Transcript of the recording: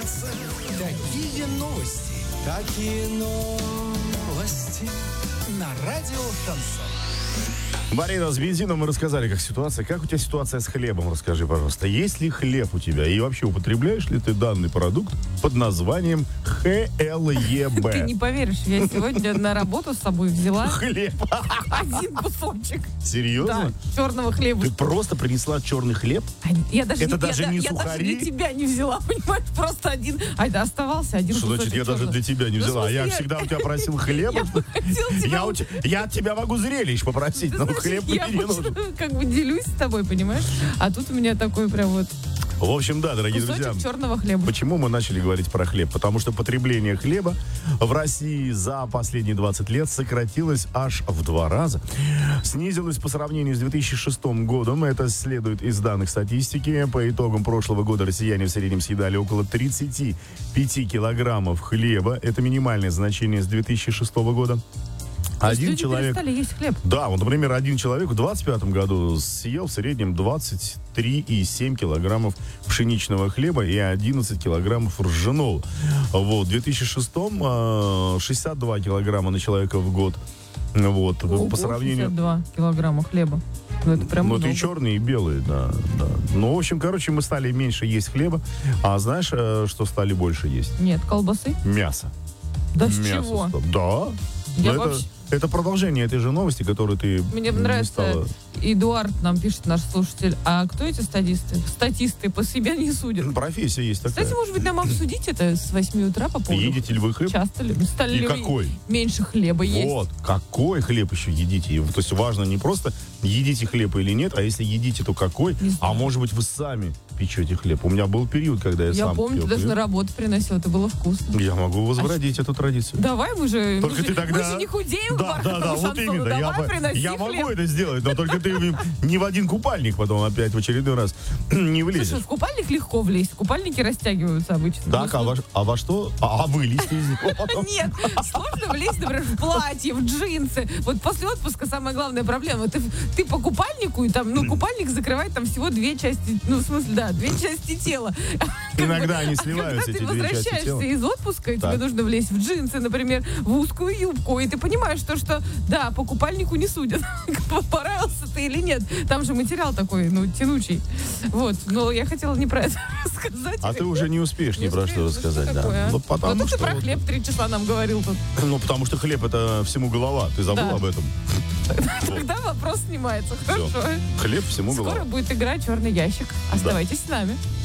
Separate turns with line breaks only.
Такие новости. Такие новости. На радио Шансон.
Марина, с бензином мы рассказали, как ситуация. Как у тебя ситуация с хлебом? Расскажи, пожалуйста. Есть ли хлеб у тебя? И вообще употребляешь ли ты данный продукт под названием ХЛЕБ?
Ты не поверишь, я сегодня на работу с собой взяла
Хлеб.
один кусочек.
Серьезно?
Да, черного хлеба.
Ты просто принесла черный хлеб?
Я даже
Это даже не
я даже
сухари?
для тебя не взяла, понимаешь? Просто один. Это оставался один
Что
кусочек
значит, я даже
черного.
для тебя не
Ну, в
взяла? А
смысле,
я всегда у тебя просил хлеба. Я от тебя могу зрелищ попросить, но хлеб мне
я
не нужен.
как бы делюсь с тобой, понимаешь? А тут у меня такой прям вот
В общем, да, дорогие друзья.
кусочек черного хлеба.
Почему мы начали говорить про хлеб? Потому что потребление хлеба в России за последние 20 лет сократилось аж в 2 раза. Снизилось по сравнению с 2006 годом. Это следует из данных статистики. По итогам прошлого года россияне в среднем съедали около 35 килограммов хлеба. Это минимальное значение с 2006 года. Один
люди
человек...
перестали есть хлеб.
Да, вот, например, один человек в 25 году съел в среднем 23,7 килограммов пшеничного хлеба и 11 килограммов ржаного. Вот, в 2006-м 62 килограмма на человека в год. Вот,
Ого,
по сравнению...
62 килограмма хлеба. Ну, это прям
Ну, это и
много.
черные, и белые, да, да. Ну, в общем, короче, мы стали меньше есть хлеба. А знаешь, что стали больше есть?
Нет, колбасы?
Мясо.
Да с
Мясо
чего?
Да.
Я
Но
вообще-
это продолжение этой же новости, которую ты
Мне
не
нравится,
стала...
Эдуард нам пишет, наш слушатель, а кто эти статисты? Статисты по себе не судят.
Профессия есть такая.
Кстати, может быть, нам обсудить это с 8 утра по поводу...
Едите ли вы хлеб?
Часто ли? Стали
И
ли вы
какой?
меньше хлеба есть?
Вот, какой хлеб еще едите? И, то есть важно не просто едите хлеб или нет, а если едите, то какой?
Не знаю.
А может быть, вы сами печете хлеб? У меня был период, когда я
Я
сам
помню,
пек
ты даже
хлеб.
на работу приносил, это было вкусно.
Я могу возродить эту традицию.
Давай, мы же
Только ты тогда...
мы же не худеем к
Да,
бархатному
вот
шансону.
именно.
Давай, приноси
Я
хлеб.
могу это сделать, но только ты не в один купальник потом опять в очередной раз не влезешь.
Слушай, в купальник легко влезть. Купальники растягиваются обычно.
Так,
Ну,
а во что? А вылезти из него потом?
Нет, сложно влезть, например, в платье, в джинсы. Вот после отпуска самая главная проблема. Ты по купальнику, и там, купальник закрывает там всего 2 части, в смысле, да, 2 части тела.
Иногда они сливаются, эти
Когда ты
2 части тела.
возвращаешься из отпуска, и
Так.
тебе нужно влезть в джинсы, например, в узкую юбку, и ты понимаешь, что да, по купальнику не судят, понравился ты или нет. Там же материал такой, тянучий. Вот, но я хотела не про это рассказать.
А ты уже не успеешь ни про что рассказать, да.
Такое, а?
Ну, потому
Вот ты
что...
про хлеб 3 часа нам говорил тут.
Ну, потому что хлеб — это всему голова. Ты забыл
Да.
об этом?
Тогда вопрос снимается.
Всё.
Хорошо.
Хлеб всему голова.
Скоро будет игра «Черный ящик». Оставайтесь с нами.